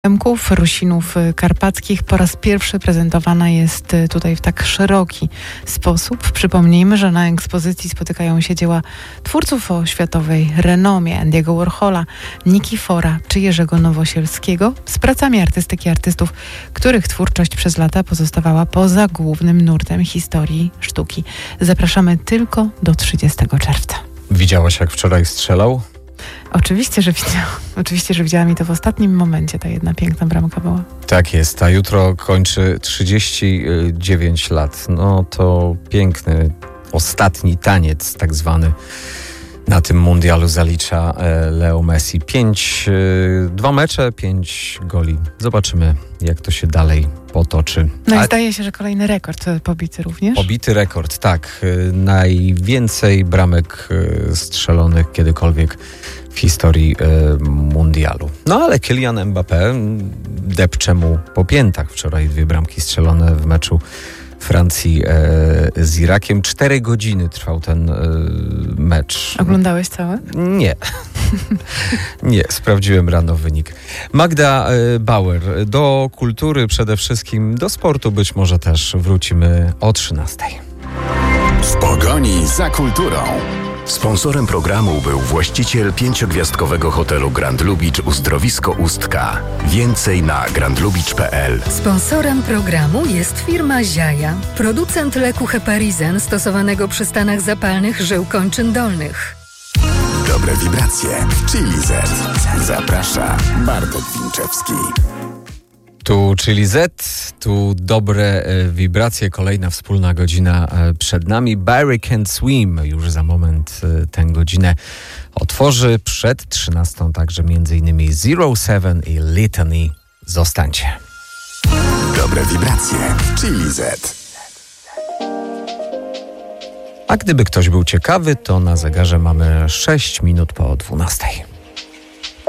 Remków, Rusinów Karpackich po raz pierwszy prezentowana jest tutaj w tak szeroki sposób. Przypomnijmy, że na ekspozycji spotykają się dzieła twórców o światowej renomie, Andy'ego Warhola, Nikifora czy Jerzego Nowosielskiego z pracami artystyki artystów, których twórczość przez lata pozostawała poza głównym nurtem historii sztuki. Zapraszamy tylko do 30 czerwca. Widziałaś, jak wczoraj strzelał? Oczywiście, że widziałam. Oczywiście, że widziałam i to w ostatnim momencie ta jedna piękna bramka była. Tak jest, a jutro kończy 39 lat. No to piękny, ostatni taniec tak zwany na tym mundialu zalicza Leo Messi. 2 mecze, 5 goli. Zobaczymy, jak to się dalej potoczy. No i zdaje się, że kolejny rekord pobity również. Pobity rekord, tak. Najwięcej bramek strzelonych kiedykolwiek w historii mundialu. No ale Kylian Mbappé depcze mu po piętach. Wczoraj 2 bramki strzelone w meczu Francji z Irakiem. 4 godziny trwał ten mecz. Oglądałeś cały? Nie. Nie, sprawdziłem rano wynik. Magda Bauer, do kultury przede wszystkim, do sportu być może też wrócimy o 13:00. W pogoni za kulturą. Sponsorem programu był właściciel 5-gwiazdkowego hotelu Grand Lubicz Uzdrowisko Ustka. Więcej na grandlubicz.pl. Sponsorem programu jest firma Ziaja, producent leku Heparizen stosowanego przy stanach zapalnych żył kończyn dolnych. Dobre wibracje w Chili Z. Zaprasza Bartek Winczewski. Tu Chili Z, tu dobre wibracje, kolejna wspólna godzina przed nami. Barry Can't Swim już za moment tę godzinę otworzy. Przed 13:00 także m.in. 07 i Litany. Zostańcie. Dobre wibracje w Chili Z. A gdyby ktoś był ciekawy, to na zegarze mamy 6 minut po 12:00.